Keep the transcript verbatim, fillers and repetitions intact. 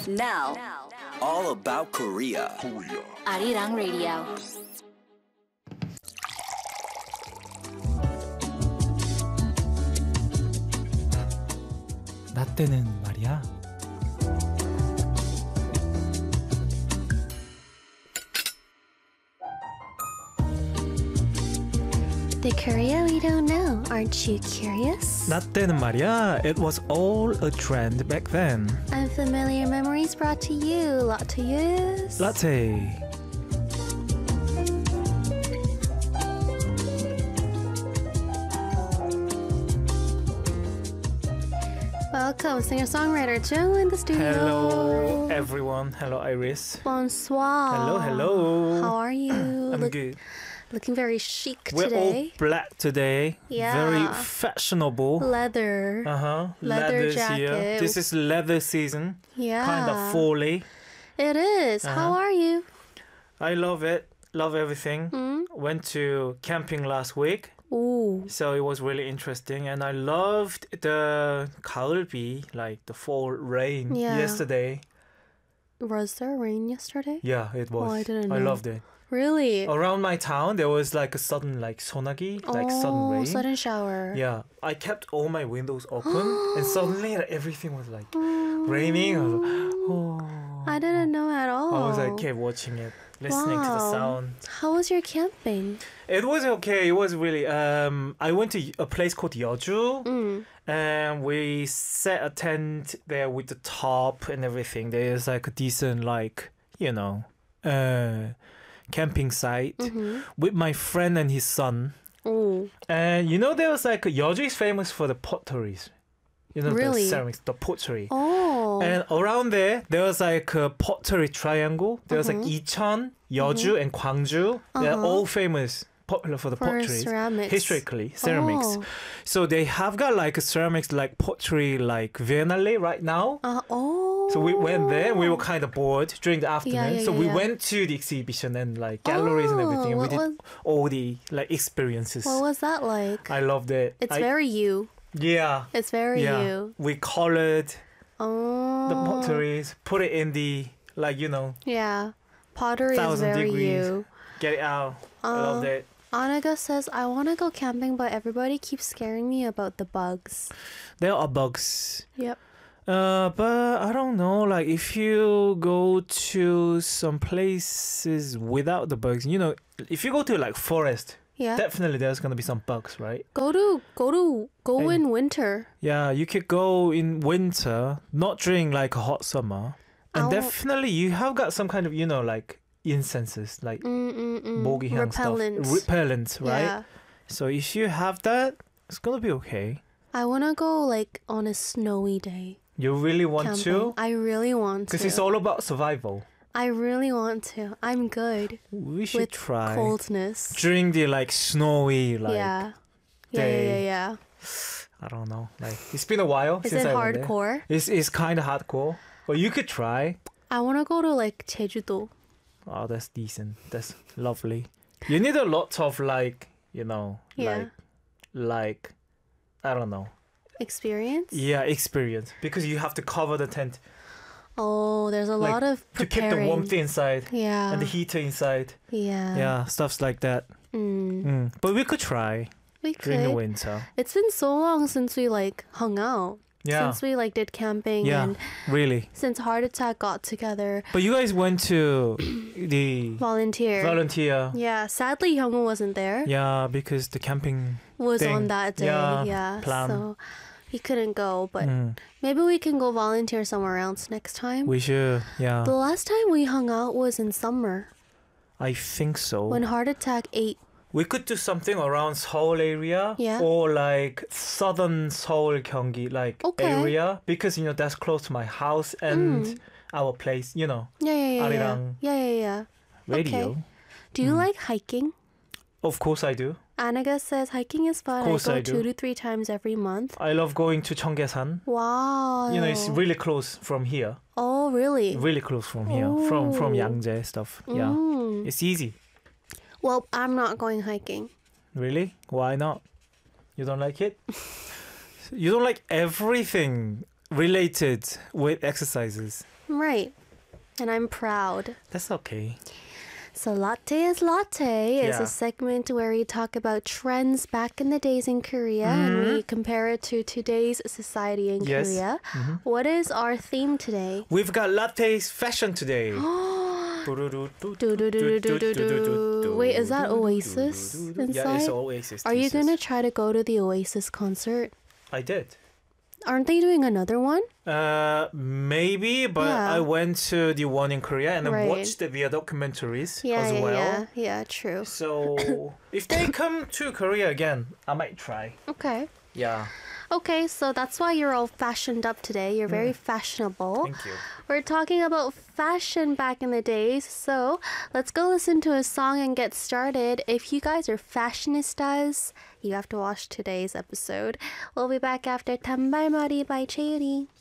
Now, all about Korea. Arirang Radio. 나 때는 말이야. The Korea we don't know, aren't you curious? 나 때는 말이야. It was all a trend back then. Unfamiliar memories brought to you. Lot to use. Latte. Welcome, singer-songwriter Joe in the studio. Hello everyone. Hello Iris. Bonsoir. Hello, hello. How are you? I'm Look, good. Looking very chic We're today. all black today. Yeah. Very fashionable. Leather. Uh-huh. Leather Leather's jacket. here. This is leather season. Yeah. Kind of folly. It is. Uh-huh. How are you? I love it. Love everything. Mm? Went to camping last week. Ooh. So it was really interesting, and I loved the 가을비, like the fall rain Yeah. yesterday. Was there rain yesterday? Yeah, it was. Oh, I didn't I know. loved it. Really? Around my town, there was like a sudden like 소나기, like oh, sudden rain. sudden shower. Yeah, I kept all my windows open, and suddenly everything was like raining. I was like, oh. I didn't know at all. I was like, kept watching it, listening to the Wow. sound. How was your camping? It was okay. It was really. Um, I went to a place called Yeoju, Mm. and we set a tent there with the top and everything. There's like a decent, like you know, uh, camping site Mm-hmm. with my friend and his son. Oh, And you know, there was like Yeoju is famous for the potteries. You know, Really? the ceramics, the pottery. oh. And around there, there was like a pottery triangle. There was like Mhm. Icheon, Yeoju, and Gwangju. They're Uh-huh. all famous, popular for the For potteries. ceramics. Historically, ceramics. Oh. So they have got like a ceramics, like pottery, like Biennale right now. Uh, oh. So we went there. We were kind of bored during the afternoon. yeah, so yeah, we yeah. went to the exhibition and like galleries and everything. And we what did was- all the like experiences. What was that like? I loved it. It's I- very you. yeah. It's very Yeah. you. We colored Oh. the potteries, put it in the like you know, Yeah. Pottery is Thousand very degrees. you. get it out. I Uh, loved it. Anaga says, I want to go camping, but everybody keeps scaring me about the bugs. There are bugs. Yep. Uh, but I don't know. Like if you go to some places without the bugs, you know, if you go to like forest, Yeah. definitely there's gonna be some bugs, right? go to, go to, go And- in winter. Yeah, you could go in winter, not during like a hot summer, and I'll- definitely you have got some kind of you know like incenses, like Mm-mm-mm. 모기향 stuff, Repellent. repellent, right? Yeah. So if you have that, it's gonna be okay. I want to go like on a snowy day. You really want Camping. to, I really want to. because it's all about survival. I really want to. I'm good We should with try coldness. during the like snowy like. yeah. Yeah, yeah, day. yeah, yeah. I don't know. Like it's been a while Is since it I went there. hardcore? It's it's kind of hardcore, but you could try. I want to go to like Jeju-do. Oh, that's decent. That's lovely. You need a lot of like you know Yeah. like like I don't know. Experience? Yeah, experience because you have to cover the tent Oh, there's a Like, lot of to keep preparing. the warmth inside Yeah. and the heater inside. Yeah. Yeah, stuffs like that. Mm. Mm. But we could try We during the could. winter. It's been so long since we like hung out. Yeah, Since we like did camping Yeah. and really. since Heart Attack got together. But you guys went to the Volunteer. volunteer. Yeah. Sadly, Hyungwoo wasn't there. Yeah, because the camping. Was thing. on that day. Yeah, Yeah. plan. So he couldn't go, but Mm, maybe we can go volunteer somewhere else next time. we should. Yeah, The last time we hung out was in summer I think so. when Heart Attack ate. We could do something around Seoul area Yeah. or like southern Seoul Gyeonggi like Okay. area because you know that's close to my house and Mm. our place. You know, Yeah, yeah, yeah. Yeah, Arirang. yeah, yeah. yeah. radio. Do you Mm. like hiking? Of course I do. Anaga says hiking is fun. I Course go I two do. to three times every month. I love going to Cheonggyesan. Wow. You know, it's really close from here. Oh, really? Really close from here. From from Oh. Yangjae stuff. Yeah, Mm. it's easy. Well, I'm not going hiking. Really? Why not? You don't like it? You don't like everything related with exercises. Right. And I'm proud. That's okay. So Latte is Latte is Yeah. a segment where we talk about trends back in the days in Korea and we compare it to today's society in Yes. Korea. What is our theme today? We've got latte's fashion today. Do-do-do-do-do-do-do. Wait, is that Oasis Yeah, it's inside? Oasis. Are you t-shirts. gonna try to go to the Oasis concert? I did. Aren't they doing another one? Uh, maybe, but Yeah. I went to the one in Korea and I Right. watched the their documentaries Yeah, as yeah, well. yeah, yeah, true. So if they come to Korea again, I might try. Okay. Yeah, Okay, so that's why you're all fashioned up today. You're very fashionable. thank you. We're talking about fashion back in the days, so let's go listen to a song and get started. If you guys are fashionistas, you have to watch today's episode. We'll be back after 단발머리 by Cheery.